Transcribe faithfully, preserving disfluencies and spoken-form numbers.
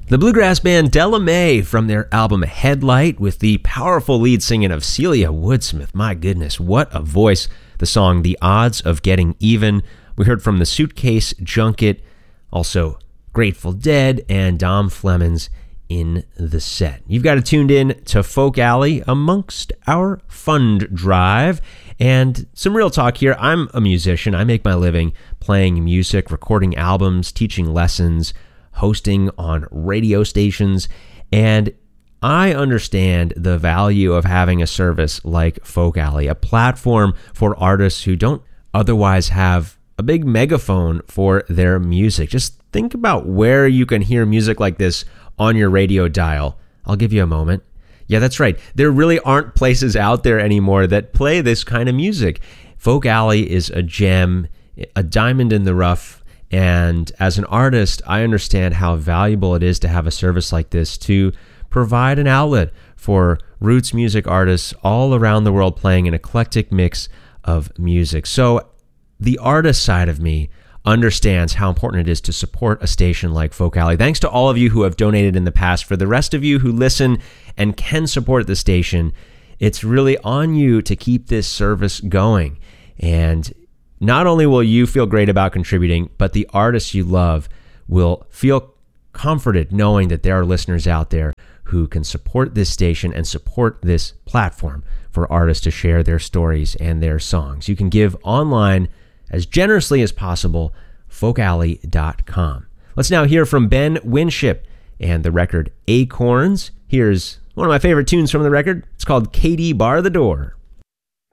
The bluegrass band Della Mae from their album Headlight with the powerful lead singing of Celia Woodsmith. My goodness, what a voice. The song The Odds of Getting Even. We heard from the Suitcase Junket, also Grateful Dead, and Dom Flemons in the set. You've got it tuned in to Folk Alley amongst our fund drive. And some real talk here. I'm a musician. I make my living playing music, recording albums, teaching lessons, hosting on radio stations, and I understand the value of having a service like Folk Alley, a platform for artists who don't otherwise have a big megaphone for their music. Just think about where you can hear music like this on your radio dial. I'll give you a moment. Yeah, that's right. There really aren't places out there anymore that play this kind of music. Folk Alley is a gem, a diamond in the rough. And as an artist, I understand how valuable it is to have a service like this to provide an outlet for roots music artists all around the world playing an eclectic mix of music. So the artist side of me understands how important it is to support a station like Folk Alley. Thanks to all of you who have donated in the past. For the rest of you who listen and can support the station, it's really on you to keep this service going. And not only will you feel great about contributing, but the artists you love will feel comforted knowing that there are listeners out there who can support this station and support this platform for artists to share their stories and their songs. You can give online as generously as possible, folk alley dot com. Let's now hear from Ben Winship and the record Acorns. Here's one of my favorite tunes from the record. It's called Katie Bar the Door.